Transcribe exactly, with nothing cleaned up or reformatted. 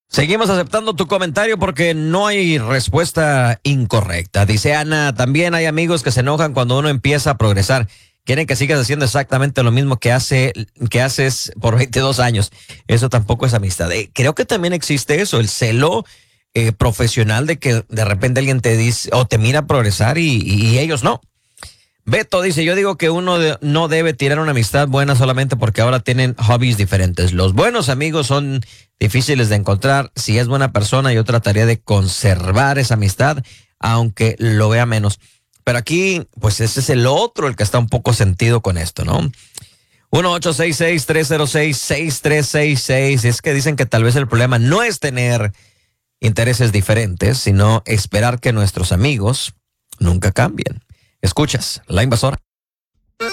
Seguimos aceptando tu comentario porque no hay respuesta incorrecta. Dice Ana, también hay amigos que se enojan cuando uno empieza a progresar. Quieren que sigas haciendo exactamente lo mismo que hace que haces por veintidós años. Eso tampoco es amistad. Eh, creo que también existe eso, el celo eh, profesional de que de repente alguien te dice o te mira progresar y, y ellos no. Beto dice, yo digo que uno de, no debe tirar una amistad buena solamente porque ahora tienen hobbies diferentes. Los buenos amigos son difíciles de encontrar. Si es buena persona, yo trataría de conservar esa amistad, aunque lo vea menos. Pero aquí, pues ese es el otro, el que está un poco sentido con esto, ¿no? uno ocho seis seis, tres cero seis, seis tres seis seis. Es que dicen que tal vez el problema no es tener intereses diferentes, sino esperar que nuestros amigos nunca cambien. Escuchas La Invasora.